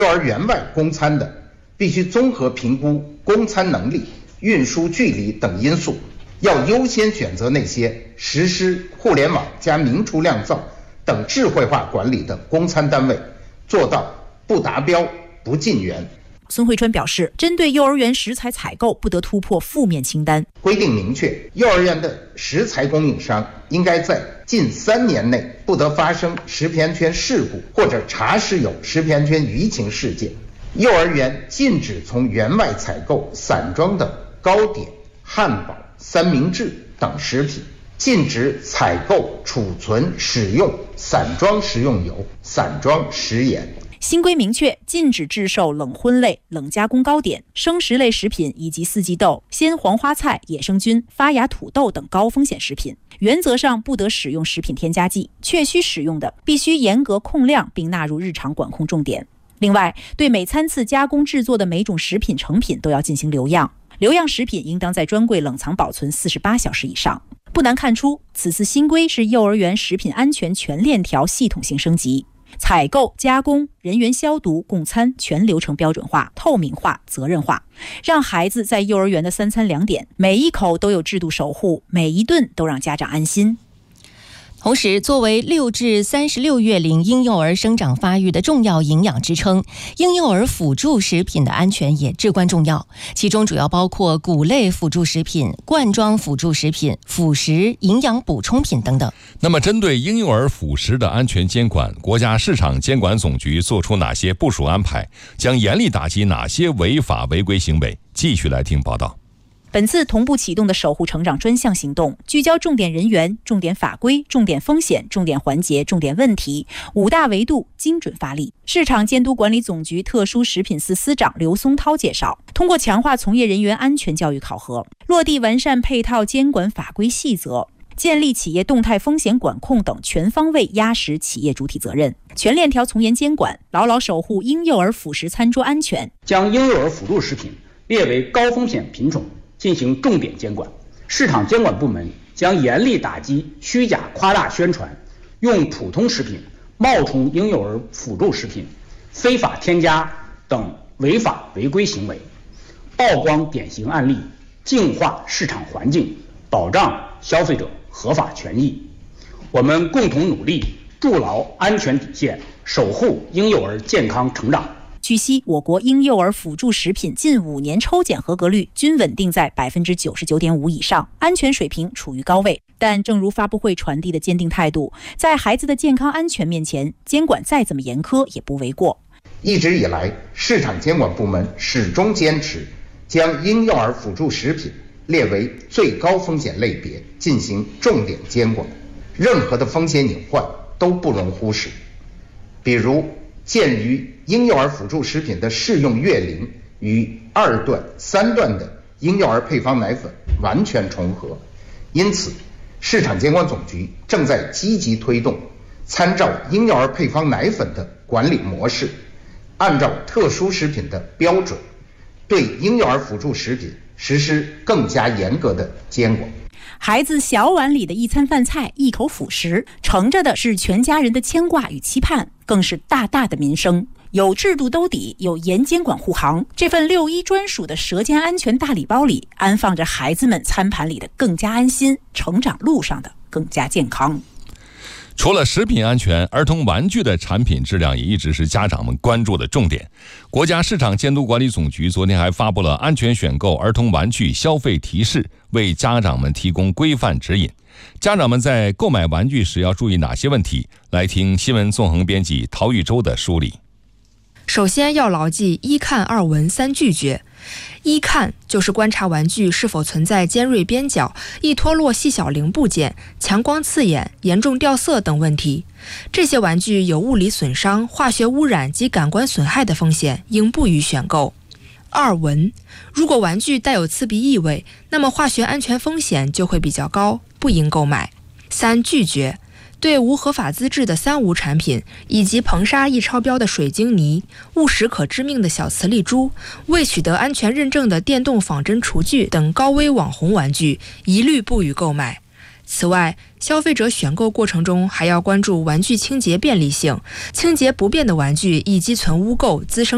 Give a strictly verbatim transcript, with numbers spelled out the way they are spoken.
幼儿园外供餐的，必须综合评估供餐能力、运输距离等因素，要优先选择那些实施互联网加明厨亮灶等智慧化管理的供餐单位，做到不达标不进园。 孙慧川表示，针对幼儿园食材采购不得突破负面清单， 规定明确，幼儿园的食材供应商应该在近三年内不得发生食品安全事故或者查实有食品安全舆情事件。幼儿园禁止从园外采购散装的糕点、汉堡、三明治等食品，禁止采购、储存、使用散装食用油、散装食盐。 新规明确，禁止制售冷荤类、冷加工糕点、生食类食品以及四季豆、鲜黄花菜、野生菌、发芽土豆等高风险食品。原则上不得使用食品添加剂，确需使用的必须严格控量并纳入日常管控重点。另外，对每餐次加工制作的每种食品成品都要进行留样，留样食品应当在专柜冷藏保存四十八小时以上。不难看出，此次新规是幼儿园食品安全全链条系统性升级。采购、加工、人员消毒、供餐全流程标准化、透明化、责任化，让孩子在幼儿园的三餐两点，每一口都有制度守护，每一顿都让家长安心。 同时，作为六至三十六月龄婴幼儿生长发育的重要营养支撑，婴幼儿辅助食品的安全也至关重要。其中主要包括谷类辅助食品、罐装辅助食品、辅食、营养补充品等等。 那么，针对婴幼儿辅食的安全监管，国家市场监管总局做出哪些部署安排？将严厉打击哪些违法违规行为？继续来听报道。 本次同步启动的守护成长专项行动，聚焦重点人员、重点法规、重点风险、重点环节、重点问题五大维度，精准发力。市场监督管理总局特殊食品司司长刘松涛介绍，通过强化从业人员安全教育考核，落地完善配套监管法规细则，建立企业动态风险管控等全方位压实企业主体责任，全链条从严监管，牢牢守护婴幼儿辅食餐桌安全。 将婴幼儿辅助食品列为高风险品种，进行重点监管。市场监管部门将严厉打击虚假夸大宣传，用普通食品冒充婴幼儿辅助食品、非法添加等违法违规行为，曝光典型案例，净化市场环境，保障消费者合法权益。我们共同努力，筑牢安全底线，守护婴幼儿健康成长。 据悉，我国婴幼儿辅助食品近五年抽检合格率均稳定在百分之九十九点五以上，安全水平处于高位。但正如发布会传递的坚定态度，在孩子的健康安全面前，监管再怎么严苛也不为过。 一直以来，市场监管部门始终坚持将婴幼儿辅助食品列为最高风险类别，进行重点监管，任何的风险隐患都不容忽视。比如，鉴于婴幼儿辅助食品的适用月龄与二段、三段的婴幼儿配方奶粉完全重合，因此市场监管总局正在积极推动参照婴幼儿配方奶粉的管理模式，按照特殊食品的标准，对婴幼儿辅助食品实施更加严格的监管。 孩子小碗里的一餐饭菜，一口辅食，盛着的是全家人的牵挂与期盼，更是大大的民生。有制度兜底，有严监管护航，这份六一专属的舌尖安全大礼包里，安放着孩子们餐盘里的更加安心，成长路上的更加健康。 除了食品安全，儿童玩具的产品质量也一直是家长们关注的重点。国家市场监督管理总局昨天还发布了安全选购儿童玩具消费提示，为家长们提供规范指引。家长们在购买玩具时要注意哪些问题？来听新闻纵横编辑陶玉洲的梳理。 首先要牢记一看二闻三拒绝。一看就是观察玩具是否存在尖锐边角、易脱落细小零部件、强光刺眼、严重掉色等问题。这些玩具有物理损伤、化学污染及感官损害的风险，应不予选购。二闻，如果玩具带有刺鼻异味，那么化学安全风险就会比较高，不应购买。三拒绝，对无合法资质的三无产品，以及硼砂易超标的水晶泥、误食可致命的小磁力珠、未取得安全认证的电动仿真厨具等高危网红玩具，一律不予购买。此外，消费者选购过程中还要关注玩具清洁便利性，清洁不便的玩具易积存污垢，滋生